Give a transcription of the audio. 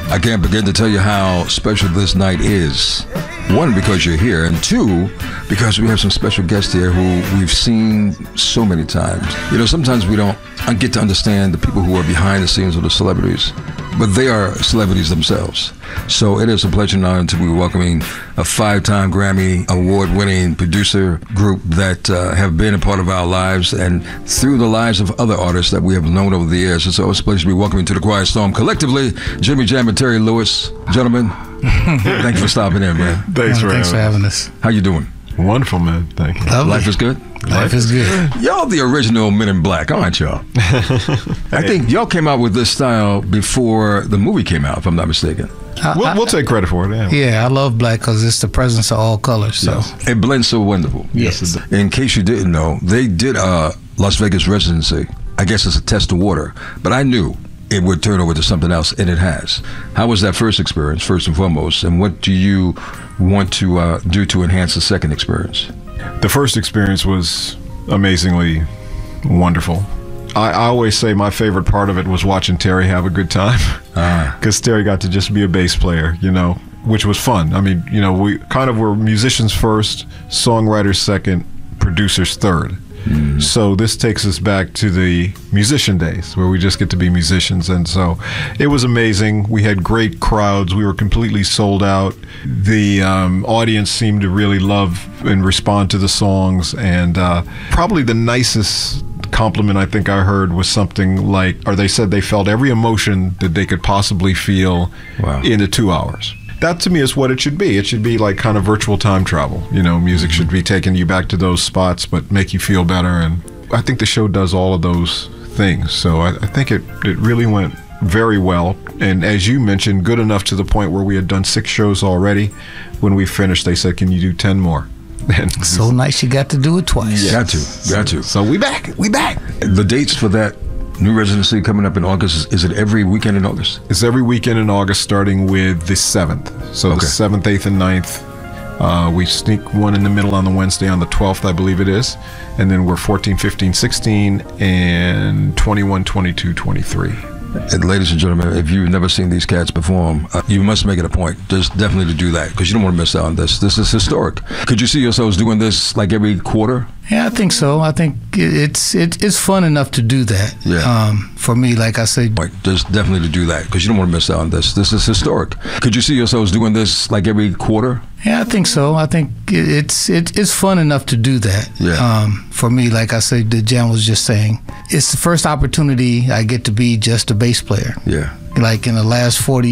I can't begin to tell you how special this night is. One, because you're here, and two, because we have some special guests here who we've seen so many times. You know, sometimes we don't get to understand the people who are behind the scenes of the celebrities, but they are celebrities themselves. So it is a pleasure and honor to be welcoming a 5-time Grammy award-winning producer group that have been a part of our lives and through the lives of other artists that we have known over the years. It's always a pleasure to be welcoming to the Quiet Storm collectively, Jimmy Jam and Terry Lewis. Gentlemen, thanks for stopping in, man. Thanks for having us. How you doing? Wonderful, man. Thank you. Lovely. Life is good? Life is good. Y'all the original Men in Black, aren't y'all? I think y'all came out with this style before the movie came out, if I'm not mistaken. We'll take credit for it. Yeah, I love black because it's the presence of all colors. So It blends so wonderful. yes. In case you didn't know, they did a Las Vegas residency. I guess it's a test of water, but I knew it would turn over to something else, and it has. How was that first experience, first and foremost, and what do you want to do to enhance the second experience? The first experience was amazingly wonderful. I always say my favorite part of it was watching Terry have a good time, because Terry got to just be a bass player, you know, which was fun. I mean, you know, we kind of were musicians first, songwriters second, producers third. So this takes us back to the musician days where we just get to be musicians. And so it was amazing. We had great crowds. We were completely sold out. The audience seemed to really love and respond to the songs. And probably the nicest compliment I think I heard was something like, or they said they felt every emotion that they could possibly feel in the 2 hours. That to me is what it should be. It should be like kind of virtual time travel. You know, music should be taking you back to those spots, but make you feel better. And I think the show does all of those things. So I think it really went very well. And as you mentioned, good enough to the point where we had done 6 shows already. When we finished, they said, "Can you do 10 more?" And So nice you got to do it twice. Yeah. Got to. So we back. The dates for that new residency coming up in August, is it every weekend in August? It's every weekend in August, starting with the 7th. So the 7th, 8th, and 9th. We sneak one in the middle on the Wednesday on the 12th, I believe it is. And then we're 14, 15, 16, and 21, 22, 23. And ladies and gentlemen, if you've never seen these cats perform, you must make it a point just definitely to do that, because you don't want to miss out on this. This is historic. Could you see yourselves doing this like every quarter? Yeah, I think so. I think it's fun enough to do that. Yeah. For me, like I said, just definitely to do that, because you don't want to miss out on this. This is historic. Could you see yourselves doing this like every quarter? Yeah, I think so. I think it's fun enough to do that. Yeah. For me, like I said, the Jam was just saying, it's the first opportunity I get to be just a bass player. Yeah. Like in the last 40